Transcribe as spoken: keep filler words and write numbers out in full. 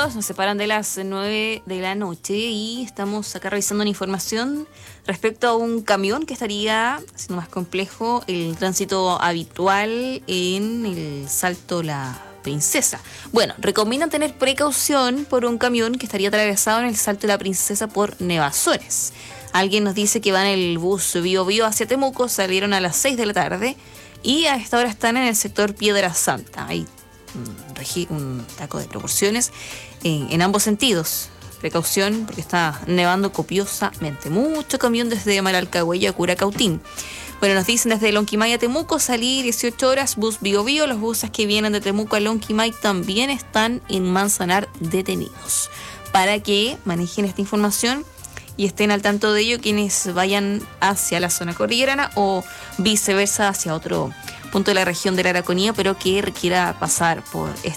minutos nos separan de las nueve de la noche y estamos acá revisando una información respecto a un camión que estaría haciendo más complejo el tránsito habitual en el Salto La Princesa. Bueno, recomiendan tener precaución por un camión que estaría atravesado en el Salto La Princesa por Nevazones. Alguien nos dice que van en el bus Bío Bío hacia Temuco, salieron a las seis de la tarde y a esta hora están en el sector Piedra Santa. Hay un, un taco de proporciones en, en ambos sentidos. Precaución porque está nevando copiosamente. Mucho camión desde Maralcahuella a Curacautín. Bueno, nos dicen desde Lonquimay a Temuco, salir dieciocho horas, bus Bío Bío. Los buses que vienen de Temuco a Lonquimay también están en Manzanar detenidos. Para que manejen esta información y estén al tanto de ello quienes vayan hacia la zona cordillerana o viceversa hacia otro punto de la región de la Araconía, pero que requiera pasar por esta